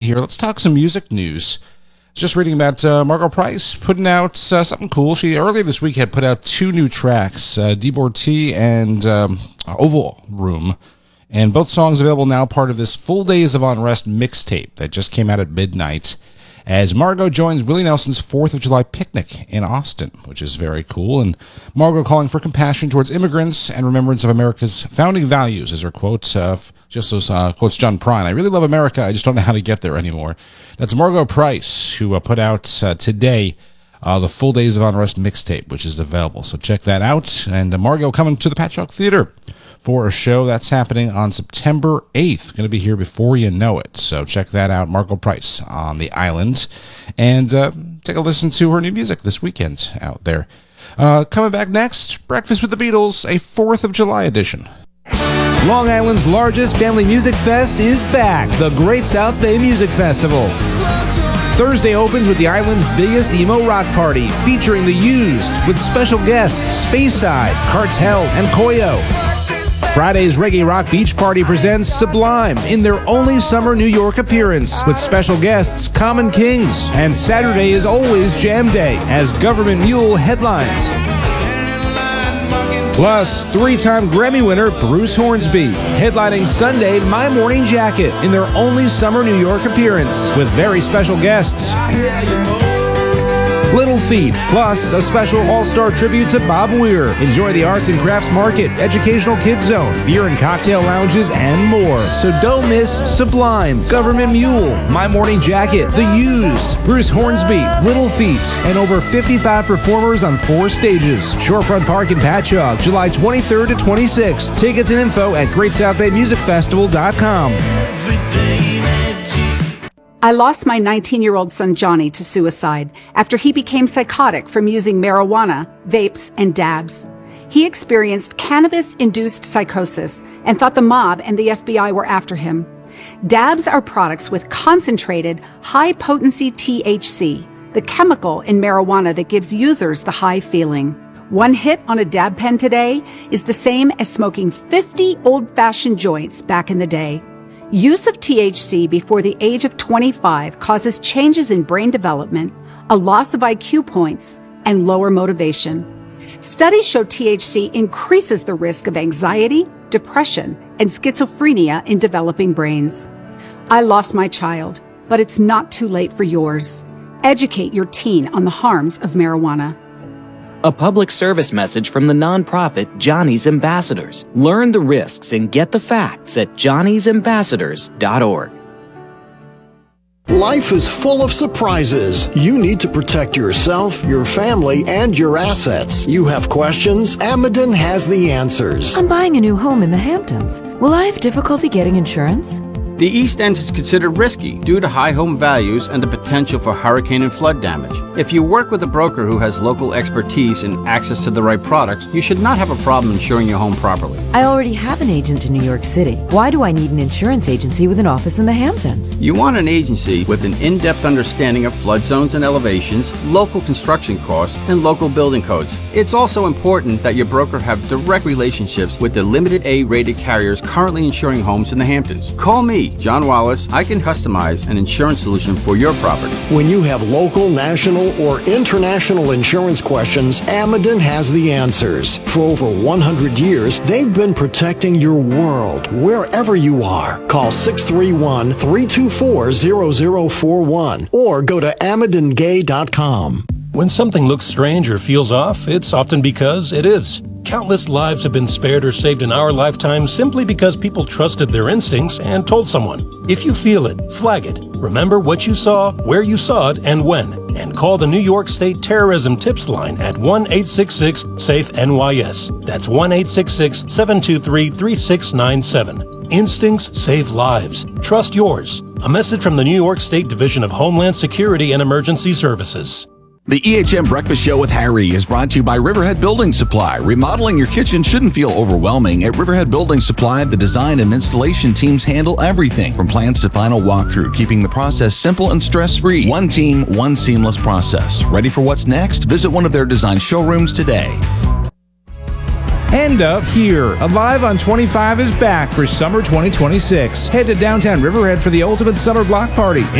here. Let's talk some music news. Just reading about Margo Price putting out something cool. She earlier this week had put out 2 new tracks, Debortee and Oval Room. And both songs available now, part of this Full Days of Unrest mixtape that just came out at midnight, as Margo joins Willie Nelson's 4th of July picnic in Austin, which is very cool. And Margo calling for compassion towards immigrants and remembrance of America's founding values, is her quote. Just those quotes John Prine. I really love America. I just don't know how to get there anymore. That's Margo Price, who put out today the Full Days of Unrest mixtape, which is available. So check that out. And Margo coming to the Patchogue Theater for a show that's happening on September 8th. Going to be here before you know it. So check that out, Margo Price on the island. And take a listen to her new music this weekend out there. Coming back next, Breakfast with the Beatles, a 4th of July edition. Long Island's largest family music fest is back, the Great South Bay Music Festival. Thursday opens with the island's biggest emo rock party, featuring The Used, with special guests Speyside, Cartel, and Koyo. Friday's Reggae Rock Beach Party presents Sublime in their only summer New York appearance, with special guests Common Kings. And Saturday is always Jam Day, as Government Mule headlines. Plus, 3-time Grammy winner Bruce Hornsby, headlining Sunday My Morning Jacket in their only summer New York appearance, with very special guests. Little Feat, plus a special all-star tribute to Bob Weir. Enjoy the arts and crafts market, educational kids zone, beer and cocktail lounges, and more. So don't miss Sublime, Government Mule, My Morning Jacket, The Used, Bruce Hornsby, Little Feat, and over 55 performers on 4 stages. Shorefront Park in Patchogue, July 23rd to 26th. Tickets and info at GreatSouthBayMusicFestival.com. I lost my 19-year-old son Johnny to suicide after he became psychotic from using marijuana, vapes, and dabs. He experienced cannabis-induced psychosis and thought the mob and the FBI were after him. Dabs are products with concentrated, high-potency THC, the chemical in marijuana that gives users the high feeling. One hit on a dab pen today is the same as smoking 50 old-fashioned joints back in the day. Use of THC before the age of 25 causes changes in brain development, a loss of IQ points, and lower motivation. Studies show THC increases the risk of anxiety, depression, and schizophrenia in developing brains. I lost my child, but it's not too late for yours. Educate your teen on the harms of marijuana. A public service message from the nonprofit Johnny's Ambassadors. Learn the risks and get the facts at johnnysambassadors.org. Life is full of surprises. You need to protect yourself, your family, and your assets. You have questions? Ameden has the answers. I'm buying a new home in the Hamptons. Will I have difficulty getting insurance? The East End is considered risky due to high home values and the potential for hurricane and flood damage. If you work with a broker who has local expertise and access to the right products, you should not have a problem insuring your home properly. I already have an agent in New York City. Why do I need an insurance agency with an office in the Hamptons? You want an agency with an in-depth understanding of flood zones and elevations, local construction costs, and local building codes. It's also important that your broker have direct relationships with the limited A-rated carriers currently insuring homes in the Hamptons. Call me, John Wallace. I can customize an insurance solution for your property. When you have local, national, or international insurance questions, Ameden has the answers. For over 100 years, they've been protecting your world, wherever you are. Call 631-324-0041 or go to AmedenGay.com. When something looks strange or feels off, it's often because it is. Countless lives have been spared or saved in our lifetime simply because people trusted their instincts and told someone. If you feel it, flag it. Remember what you saw, where you saw it, and when. And call the New York State Terrorism Tips Line at 1-866-SAFE-NYS. That's 1-866-723-3697. Instincts save lives. Trust yours. A message from the New York State Division of Homeland Security and Emergency Services. The EHM Breakfast Show with Harry is brought to you by Riverhead Building Supply. Remodeling your kitchen shouldn't feel overwhelming. At Riverhead Building Supply, the design and installation teams handle everything from plans to final walkthrough, keeping the process simple and stress-free. One team, one seamless process. Ready for what's next? Visit one of their design showrooms today. End Up Here. Alive on 25 is back for summer 2026. Head to downtown Riverhead for the ultimate summer block party.